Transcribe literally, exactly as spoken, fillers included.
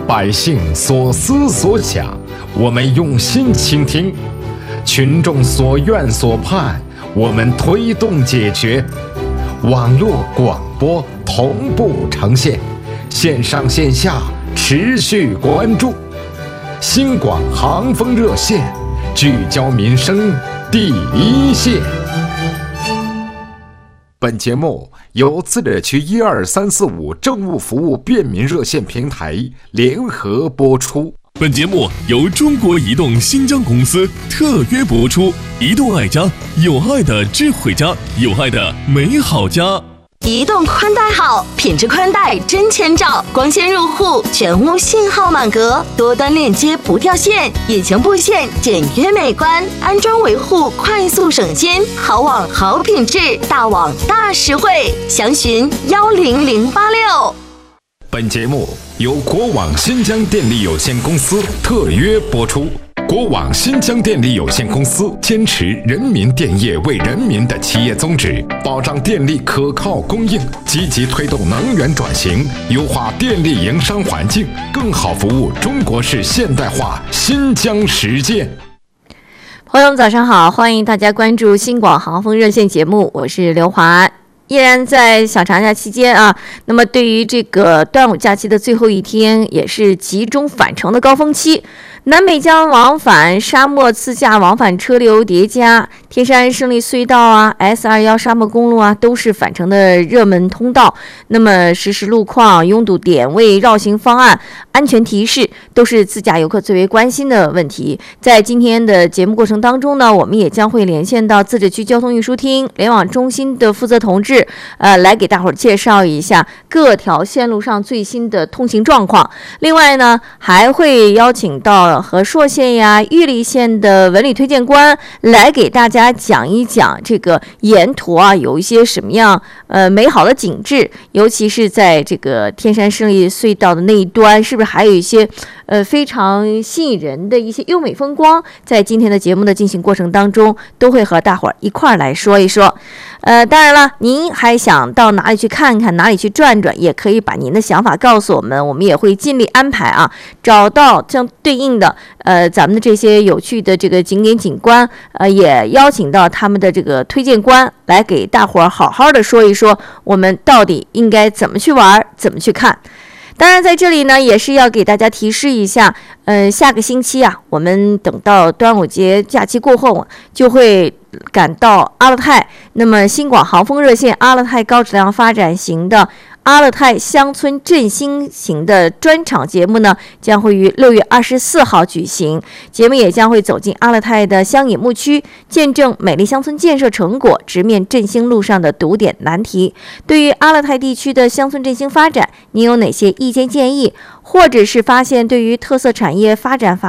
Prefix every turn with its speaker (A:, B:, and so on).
A: 百姓所思所想，我们用心倾听；群众所愿所盼，我们推动解决。网络广播同步呈现，线上线下持续关注。新广航风热线，聚焦民生第一线。本节目由自治区一二三四五政务服务便民热线平台联合播出。
B: 本节目由中国移动新疆公司特约播出。移动爱家，有爱的智慧家，有爱的美好家。
C: 移动宽带好，品质宽带真千兆，光纤入户，全屋信号满格，多端链接不掉线，隐形布线简约美观，安装维护快速省心，好网好品质，大网大实惠，详询幺零零八六。
A: 本节目由国网新疆电力有限公司特约播出。国网新疆电力有限公司坚持人民电业为人民的企业宗旨，保障电力可靠供应，积极推动能源转型，优化电力营商环境，更好服务中国式现代化新疆实践。
D: 朋友们早上好，欢迎大家关注新广航风热线节目，我是刘华。依然在小长假期间啊，那么对于这个端午假期的最后一天，也是集中返程的高峰期。南北疆往返沙漠自驾往返车流叠加，天山胜利隧道啊 S 二十一 沙漠公路啊都是返程的热门通道。那么实时路况、拥堵点位、绕行方案、安全提示都是自驾游客最为关心的问题。在今天的节目过程当中呢，我们也将会连线到自治区交通运输厅联网中心的负责同志，呃，来给大伙儿介绍一下各条线路上最新的通行状况。另外呢，还会邀请到和硕县呀、玉里县的文旅推荐官来给大家讲一讲这个沿途啊有一些什么样呃美好的景致，尤其是在这个天山胜利隧道的那一端，是不是还有一些呃非常吸引人的一些优美风光？在今天的节目的进行过程当中，都会和大伙儿一块儿来说一说。呃，当然了，您还想到哪里去看看，哪里去转转，也可以把您的想法告诉我们，我们也会尽力安排啊，找到相对应的呃咱们的这些有趣的这个景点景观，呃，也邀请到他们的这个推荐官来给大伙儿好好的说一说，我们到底应该怎么去玩，怎么去看。当然在这里呢，也是要给大家提示一下，呃，下个星期啊，我们等到端午节假期过后，就会赶到阿勒泰。那么新广航风热线阿勒泰高质量发展型的阿勒泰乡村振兴型的专场节目呢，将会于六月二十四号举行。节目也将会走进阿勒泰的乡野牧区，见证美丽乡村建设成果，直面振兴路上的堵点难题。对于阿勒泰地区的乡村振兴发展，您有哪些意见建议，或者是发现对于特色产业发展法